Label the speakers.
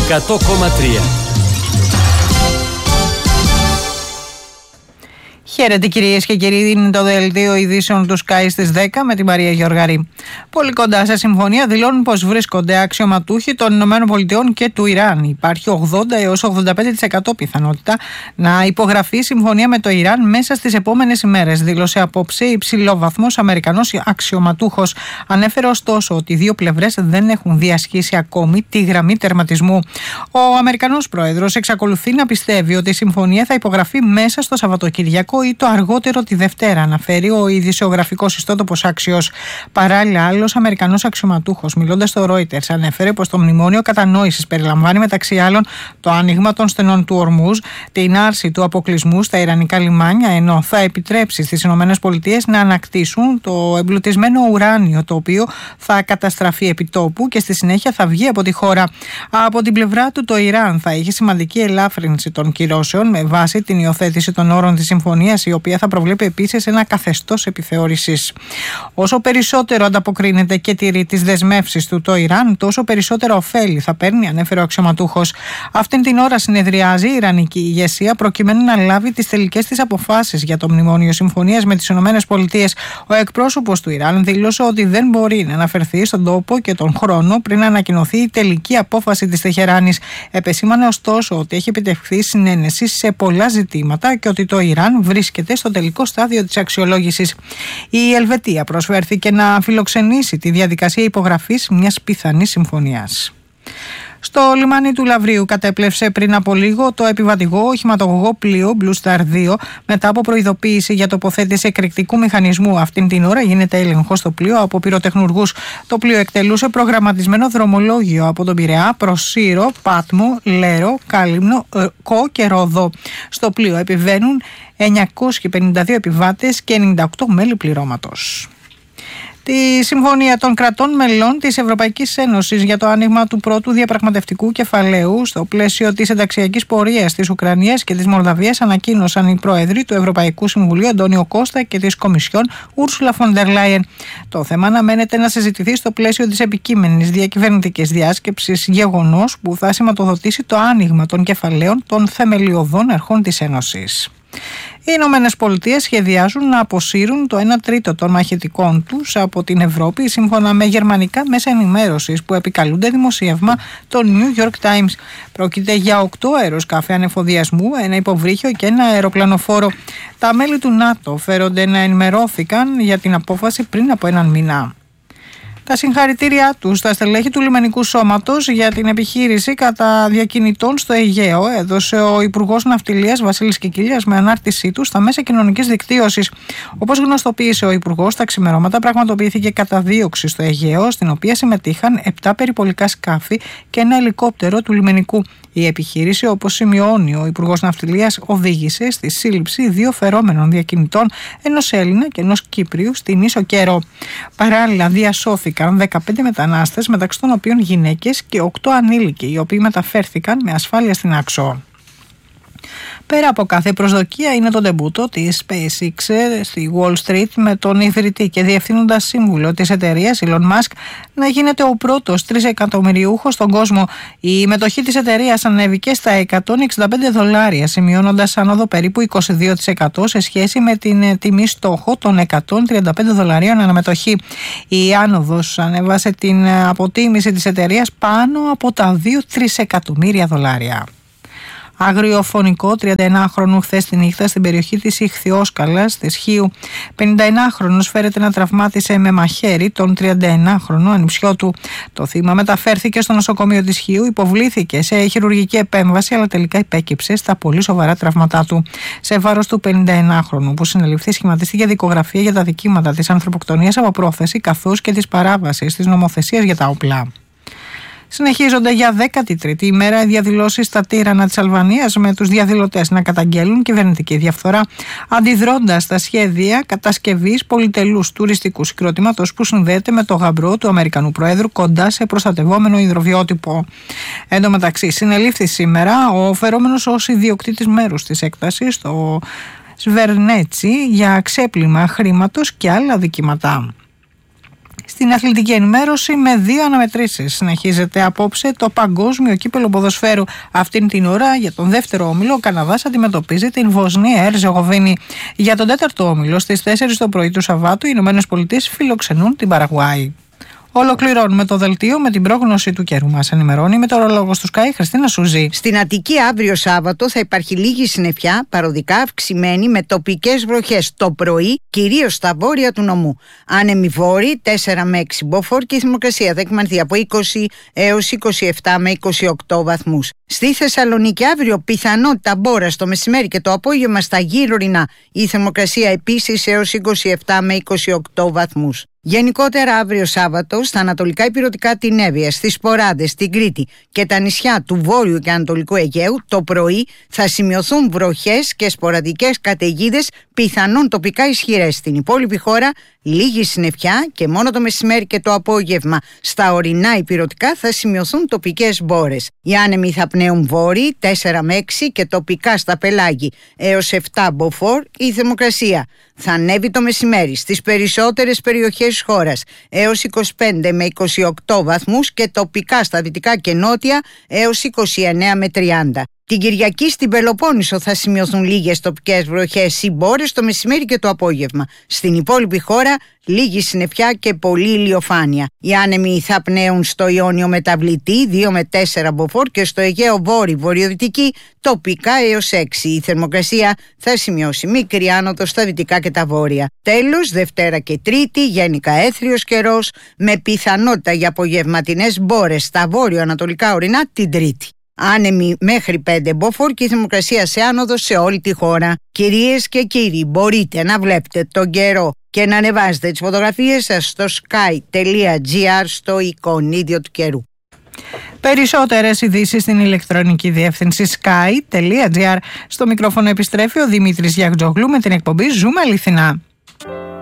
Speaker 1: 100,3.
Speaker 2: Χαίρετε κυρίες και κύριοι, είναι το δελτίο ειδήσεων του Sky στις 10 με τη Μαρία Γεωργαρή. Πολύ κοντά σε συμφωνία δηλώνουν πως βρίσκονται αξιωματούχοι των ΗΠΑ και του Ιράν. Υπάρχει 80 έως 85% πιθανότητα να υπογραφεί συμφωνία με το Ιράν μέσα στις επόμενες ημέρες, δήλωσε απόψε υψηλόβαθμος Αμερικανός αξιωματούχος. Ανέφερε ωστόσο ότι οι δύο πλευρές δεν έχουν διασχίσει ακόμη τη γραμμή τερματισμού. Ο Αμερικανός πρόεδρος εξακολουθεί να πιστεύει ότι η συμφωνία θα υπογραφεί μέσα στο Σαββατοκυριακό ή το αργότερο τη Δευτέρα, αναφέρει ο ειδησιογραφικός ιστότοπος Axios. Παράλληλα, άλλος Αμερικανός αξιωματούχος, μιλώντας στο Reuters, ανέφερε πως το μνημόνιο κατανόησης περιλαμβάνει μεταξύ άλλων το άνοιγμα των στενών του Ορμούζ, την άρση του αποκλεισμού στα ιρανικά λιμάνια, ενώ θα επιτρέψει στις ΗΠΑ να ανακτήσουν το εμπλουτισμένο ουράνιο, το οποίο θα καταστραφεί επιτόπου και στη συνέχεια θα βγει από τη χώρα. Από την πλευρά του, το Ιράν θα έχει σημαντική ελάφρυνση των κυρώσεων με βάση την υιοθέτηση των όρων της συμφωνίας, η οποία θα προβλέπει επίσης ένα καθεστώς επιθεώρησης. Όσο περισσότερο ανταποκρίνεται και τηρεί τις δεσμεύσεις του το Ιράν, τόσο περισσότερα ωφέλη θα παίρνει, ανέφερε ο αξιωματούχος. Αυτήν την ώρα συνεδριάζει η Ιρανική ηγεσία προκειμένου να λάβει τις τελικές της αποφάσεις για το μνημόνιο συμφωνίας με τις ΗΠΑ. Ο εκπρόσωπος του Ιράν δήλωσε ότι δεν μπορεί να αναφερθεί στον τόπο και τον χρόνο πριν ανακοινωθεί η τελική απόφαση της Τεχεράνης. Επεσήμανε ωστόσο ότι έχει επιτευχθεί συνένεση σε πολλά ζητήματα και ότι το Ιράν βρίσκεται στο τελικό στάδιο της αξιολόγησης. Η Ελβετία προσφέρθηκε να φιλοξενήσει τη διαδικασία υπογραφής μιας πιθανής συμφωνίας. Στο λιμάνι του Λαυρίου κατέπλευσε πριν από λίγο το επιβατηγό οχηματογωγό πλοίο Blue Star 2 μετά από προειδοποίηση για τοποθέτηση εκρηκτικού μηχανισμού. Αυτήν την ώρα γίνεται έλεγχος στο πλοίο από πυροτεχνουργούς. Το πλοίο εκτελούσε προγραμματισμένο δρομολόγιο από τον Πειραιά προς Σύρο, Πάτμο, Λέρο, Κάλυμνο, Κο και Ρόδο. Στο πλοίο επιβαίνουν 952 επιβάτες και 98 μέλη πληρώματος. Τη συμφωνία των κρατών μελών της Ευρωπαϊκής Ένωσης για το άνοιγμα του πρώτου διαπραγματευτικού κεφαλαίου στο πλαίσιο της ενταξιακής πορείας της Ουκρανίας και της Μολδαβίας ανακοίνωσαν οι πρόεδροι του Ευρωπαϊκού Συμβουλίου Αντώνιο Κώστα και της Κομισιόν Ούρσουλα φον ντερ Λάιεν. Το θέμα αναμένεται να συζητηθεί στο πλαίσιο της επικείμενης διακυβερνητικής διάσκεψης, γεγονός που θα σηματοδοτήσει το άνοιγμα των κεφαλαίων των θεμελιωδών αρχών της Ένωσης. Οι Ηνωμένες Πολιτείες σχεδιάζουν να αποσύρουν το 1 τρίτο των μαχητικών τους από την Ευρώπη, σύμφωνα με γερμανικά μέσα ενημέρωσης που επικαλούνται δημοσίευμα το New York Times. Πρόκειται για 8 αεροσκάφη ανεφοδιασμού, ένα υποβρύχιο και ένα αεροπλανοφόρο. Τα μέλη του ΝΑΤΟ φέρονται να ενημερώθηκαν για την απόφαση πριν από έναν μήνα. Τα συγχαρητήριά του στα στελέχη του λιμενικού σώματος για την επιχείρηση κατά διακινητών στο Αιγαίο έδωσε ο Υπουργός Ναυτιλίας Βασίλης Κικίλιας με ανάρτησή του στα μέσα κοινωνικής δικτύωσης. Όπως γνωστοποίησε ο Υπουργός, τα ξημερώματα πραγματοποιήθηκε καταδίωξη στο Αιγαίο, στην οποία συμμετείχαν 7 περιπολικά σκάφη και ένα ελικόπτερο του λιμενικού. Η επιχείρηση, όπως σημειώνει ο Υπουργός Ναυτιλίας, οδήγησε στη σύλληψη 2 φερόμενων διακινητών, ενός Έλληνα και ενός Κύπριου, στην Ίσο Κέρο. Παράλληλα, διασώθηκαν 15 μετανάστες, μεταξύ των οποίων γυναίκες και 8 ανήλικοι, οι οποίοι μεταφέρθηκαν με ασφάλεια στην Άξο. Πέρα από κάθε προσδοκία είναι το ντεμπούτο της SpaceX στη Wall Street με τον ιδρυτή και διευθύνοντα σύμβουλο της εταιρείας Elon Musk να γίνεται ο πρώτος 3 εκατομμυριούχος στον κόσμο. Η μετοχή της εταιρείας ανέβηκε στα $165, σημειώνοντας άνοδο περίπου 22% σε σχέση με την τιμή στόχο των $135 αναμετοχή. Η άνοδος ανέβασε την αποτίμηση της εταιρείας πάνω από τα $2-3 εκατομμύρια. Αγριοφωνικό 39χρονου χθες τη νύχτα στην περιοχή της Ιχθυόσκαλας της Χίου. 51χρονος φέρεται να τραυμάτισε με μαχαίρι τον 39χρονο ανιψιό του. Το θύμα μεταφέρθηκε στο νοσοκομείο της Χίου, υποβλήθηκε σε χειρουργική επέμβαση, αλλά τελικά υπέκυψε στα πολύ σοβαρά τραύματά του. Σε βάρος του 51χρονου, που συνελήφθη, σχηματίστηκε δικογραφία για τα δικήματα της ανθρωποκτονίας από πρόθεση καθώς και της παράβασης της νομοθεσίας για τα όπλα. Συνεχίζονται για 13η ημέρα οι διαδηλώσεις στα Τύρανα της Αλβανίας, με τους διαδηλωτές να καταγγέλουν κυβερνητική διαφθορά, αντιδρώντας στα σχέδια κατασκευής πολυτελούς τουριστικού συγκροτήματος που συνδέεται με το γαμπρό του Αμερικανού Προέδρου κοντά σε προστατευόμενο υδροβιότυπο. Εν τω μεταξύ, συνελήφθη σήμερα ο φερόμενος ως ιδιοκτήτης μέρους της έκτασης, το Σβερνέτσι, για ξέπλυμα χρήματος και άλλα δικήματα. Στην αθλητική ενημέρωση με 2 αναμετρήσεις. Συνεχίζεται απόψε το παγκόσμιο κύπελλο ποδοσφαίρου. Αυτήν την ώρα για τον δεύτερο όμιλο ο Καναδάς αντιμετωπίζει την Βοσνία Ερζεγοβίνη. Για τον τέταρτο όμιλο στις 4 το πρωί του Σαββάτου οι ΗΠΑ φιλοξενούν την Παραγουάη. Ολοκληρώνουμε το δελτίο με την πρόγνωση του καιρού. Μας ενημερώνει η μετεωρολόγος του Sky, Χριστίνα Σουζή.
Speaker 1: Στην Αττική αύριο Σάββατο θα υπάρχει λίγη συννεφιά, παροδικά αυξημένη με τοπικές βροχές το πρωί, κυρίως στα βόρεια του νομού. Άνεμοι βόρειοι 4 με 6 μποφόρ και η θερμοκρασία θα εκμανθεί από 20 έως 27 με 28 βαθμούς. Στη Θεσσαλονίκη αύριο πιθανότητα μπόρας το μεσημέρι και το απόγευμα στα γύρω-ορεινά. Η θερμοκρασία επίσης έως 27 με 28 βαθμούς. Γενικότερα αύριο Σάββατο στα ανατολικά ηπειρωτικά την Εύβοια, στις Ποράδες, την Κρήτη και τα νησιά του Βόρειου και Ανατολικού Αιγαίου το πρωί θα σημειωθούν βροχές και σποραδικές καταιγίδες, πιθανόν τοπικά ισχυρές. Στην υπόλοιπη χώρα λίγη συννεφιά και μόνο το μεσημέρι και το απόγευμα στα ορεινά ηπειρωτικά θα σημειωθούν τοπικές μπόρες. Οι άνεμοι θα πνέουν βόρειοι 4 με 6 και τοπικά στα πελάγη έως 7 μποφόρ. Η θερμοκρασία θα ανέβει το μεσημέρι στις περισσότερες περιοχές της χώρας έως 25 με 28 βαθμούς και τοπικά στα δυτικά και νότια έως 29 με 30. Την Κυριακή στην Πελοπόννησο θα σημειωθούν λίγες τοπικές βροχές ή μπόρες το μεσημέρι και το απόγευμα. Στην υπόλοιπη χώρα λίγη συννεφιά και πολλή ηλιοφάνεια. Οι άνεμοι θα πνέουν στο Ιόνιο μεταβλητή 2 με 4 μποφόρ και στο Αιγαίο βορειοδυτική τοπικά έως 6. Η θερμοκρασία θα σημειώσει μικρή άνοδο στα δυτικά και τα βόρεια. Τέλος, Δευτέρα και Τρίτη γενικά έθριος καιρός με πιθανότητα για απογευματινές μπόρες στα βόρειο-ανατολικά ορεινά την Τρίτη. Άνεμοι μέχρι 5 μποφόρ και η θερμοκρασία σε άνοδο σε όλη τη χώρα. Κυρίες και κύριοι, μπορείτε να βλέπετε τον καιρό και να ανεβάζετε τις φωτογραφίες σας στο sky.gr στο εικονίδιο του καιρού.
Speaker 2: Περισσότερες ειδήσεις στην ηλεκτρονική διεύθυνση sky.gr. Στο μικρόφωνο επιστρέφει ο Δημήτρης Γιαγτζόγλου με την εκπομπή Ζούμε Αληθινά.